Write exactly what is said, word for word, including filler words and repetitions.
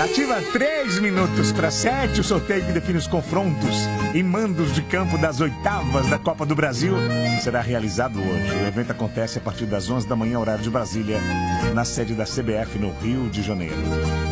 Ativa três minutos para sete, o sorteio que define os confrontos e mandos de campo das oitavas da Copa do Brasil será realizado hoje. O evento acontece a partir das onze da manhã, horário de Brasília, na sede da C B F no Rio de Janeiro.